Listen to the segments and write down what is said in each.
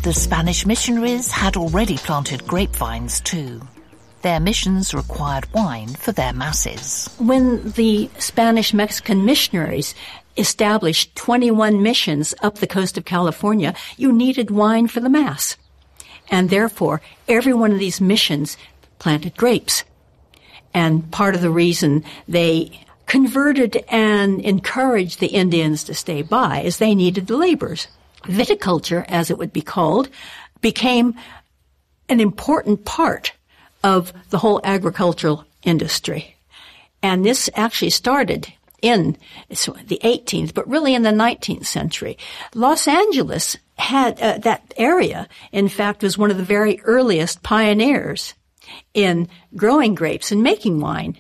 The Spanish missionaries had already planted grapevines too. Their missions required wine for their masses. When the Spanish-Mexican missionaries established 21 missions up the coast of California, you needed wine for the Mass. And therefore, every one of these missions planted grapes. And part of the reason they converted and encouraged the Indians to stay by is they needed the laborers. Viticulture, as it would be called, became an important part of the whole agricultural industry. And this actually started in the 18th, but really in the 19th century. Los Angeles had, that area, in fact, was one of the very earliest pioneers in growing grapes and making wine.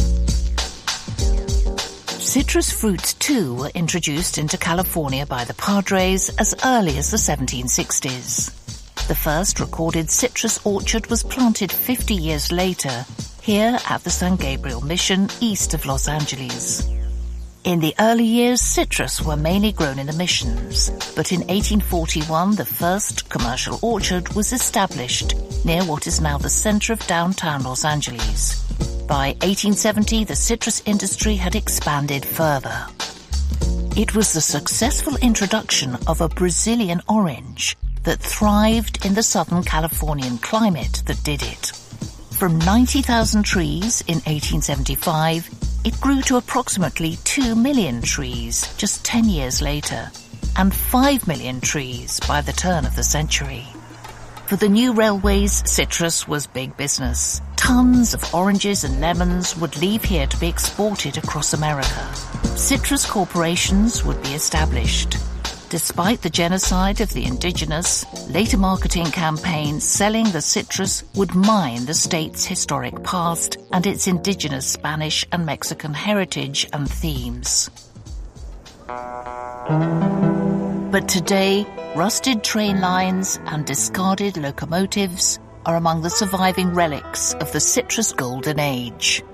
Citrus fruits, too, were introduced into California by the Padres as early as the 1760s. The first recorded citrus orchard was planted 50 years later, here at the San Gabriel Mission, east of Los Angeles. In the early years, citrus were mainly grown in the missions, but in 1841 the first commercial orchard was established near what is now the center of downtown Los Angeles. By 1870, the citrus industry had expanded further. It was the successful introduction of a Brazilian orange that thrived in the Southern Californian climate that did it. From 90,000 trees in 1875, it grew to approximately 2 million trees just 10 years later, and 5 million trees by the turn of the century. For the new railways, citrus was big business. Tons of oranges and lemons would leave here to be exported across America. Citrus corporations would be established. Despite the genocide of the indigenous, later marketing campaigns selling the citrus would mine the state's historic past and its indigenous Spanish and Mexican heritage and themes. But today, rusted train lines and discarded locomotives are among the surviving relics of the citrus golden age.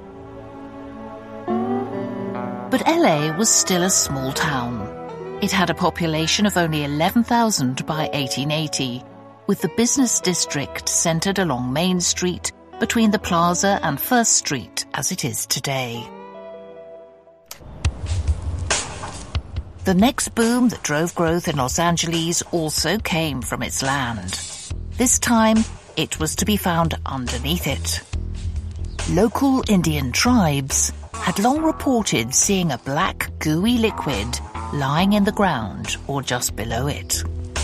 But LA was still a small town. It had a population of only 11,000 by 1880, with the business district centered along Main Street between the Plaza and First Street as it is today. The next boom that drove growth in Los Angeles also came from its land. This time, it was to be found underneath it. Local Indian tribes had long reported seeing a black, gooey liquid lying in the ground or just below it.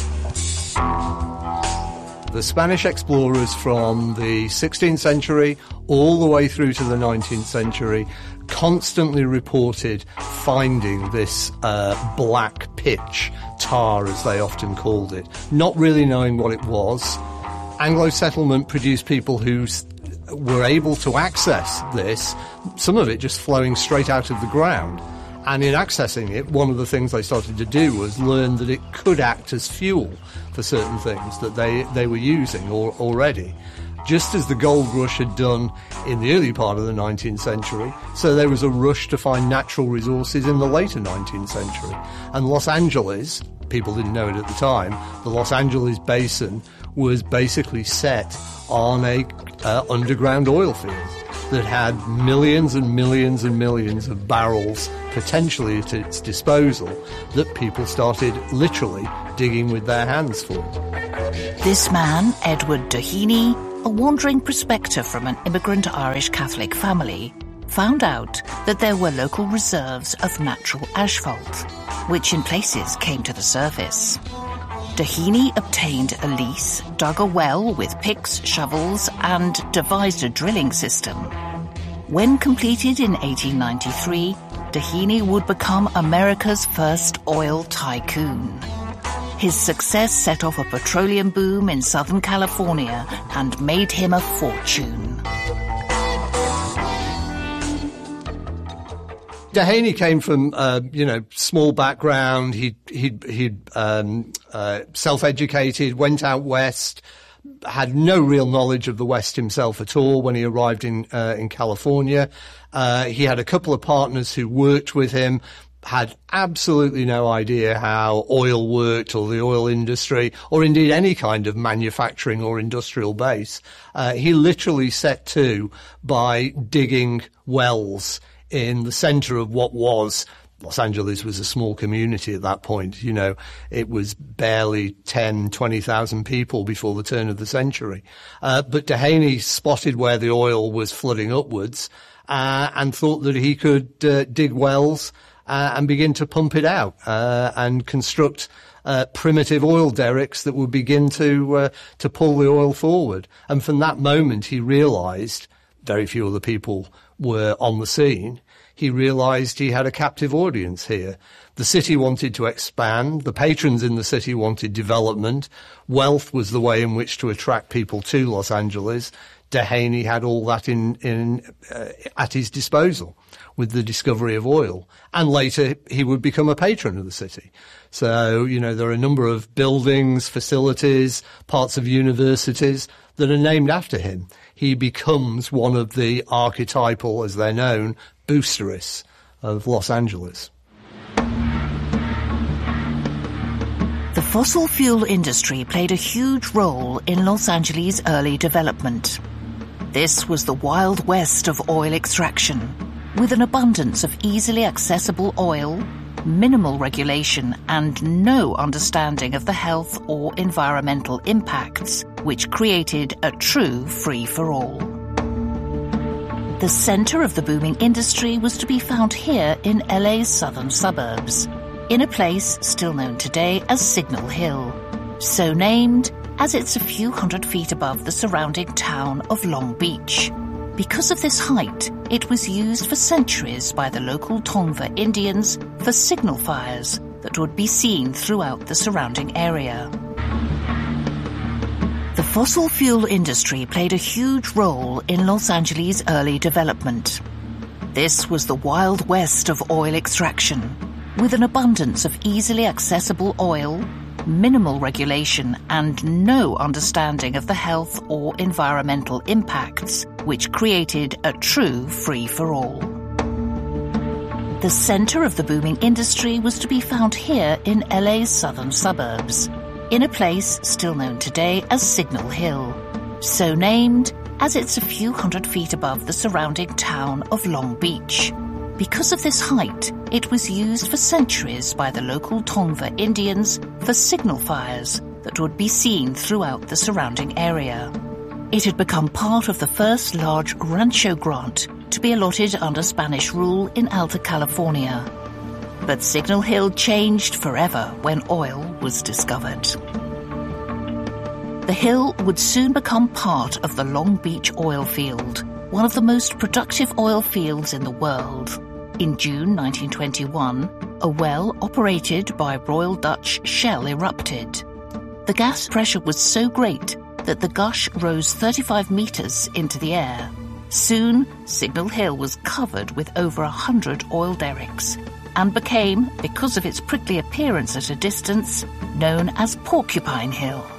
The Spanish explorers from the 16th century all the way through to the 19th century constantly reported finding this black pitch, tar as they often called it, not really knowing what it was. Anglo settlement produced people who were able to access this, some of it just flowing straight out of the ground. And in accessing it, one of the things they started to do was learn that it could act as fuel for certain things that they were using already, just as the gold rush had done in the early part of the 19th century. So there was a rush to find natural resources in the later 19th century. And Los Angeles, people didn't know it at the time, the Los Angeles basin was basically set on a underground oil field that had millions and millions and millions of barrels potentially at its disposal that people started literally digging with their hands for. This man, Edward Doheny, a wandering prospector from an immigrant Irish Catholic family, found out that there were local reserves of natural asphalt, which in places came to the surface. Doheny obtained a lease, dug a well with picks, shovels, and devised a drilling system. When completed in 1893, Doheny would become America's first oil tycoon. His success set off a petroleum boom in Southern California and made him a fortune. Doheny came from, small background. He'd self-educated, went out west, had no real knowledge of the West himself at all when he arrived in California. He had a couple of partners who worked with him, had absolutely no idea how oil worked or the oil industry or indeed any kind of manufacturing or industrial base. He literally set to by digging wells in the center of what was Los Angeles was a small community at that point. You know, it was barely 10, 20,000 people before the turn of the century. But Dehaney spotted where the oil was flooding upwards and thought that he could dig wells and begin to pump it out and construct primitive oil derricks that would begin to pull the oil forward. And from that moment, he realized, very few other people were on the scene, he realized he had a captive audience here. The city wanted to expand. The patrons in the city wanted development. Wealth was the way in which to attract people to Los Angeles. Dehaney had all that at his disposal with the discovery of oil. And later he would become a patron of the city. So, you know, there are a number of buildings, facilities, parts of universities that are named after him. He becomes one of the archetypal, as they're known, boosterists of Los Angeles. The fossil fuel industry played a huge role in Los Angeles' early development. This was the Wild West of oil extraction, with an abundance of easily accessible oil, minimal regulation, and no understanding of the health or environmental impacts, which created a true free-for-all. The center of the booming industry was to be found here in LA's southern suburbs, in a place still known today as Signal Hill, so named as it's a few hundred feet above the surrounding town of Long Beach. Because of this height, it was used for centuries by the local Tongva Indians for signal fires that would be seen throughout the surrounding area. The fossil fuel industry played a huge role in Los Angeles' early development. This was the Wild West of oil extraction, with an abundance of easily accessible oil, minimal regulation, and no understanding of the health or environmental impacts, which created a true free-for-all. The center of the booming industry was to be found here in LA's southern suburbs, in a place still known today as Signal Hill, so named as it's a few hundred feet above the surrounding town of Long Beach. Because of this height, it was used for centuries by the local Tongva Indians for signal fires that would be seen throughout the surrounding area. It had become part of the first large rancho grant to be allotted under Spanish rule in Alta California. But Signal Hill changed forever when oil was discovered. The hill would soon become part of the Long Beach oil field, one of the most productive oil fields in the world. In June 1921, a well operated by Royal Dutch Shell erupted. The gas pressure was so great that the gush rose 35 meters into the air. Soon, Signal Hill was covered with over 100 oil derricks and became, because of its prickly appearance at a distance, known as Porcupine Hill.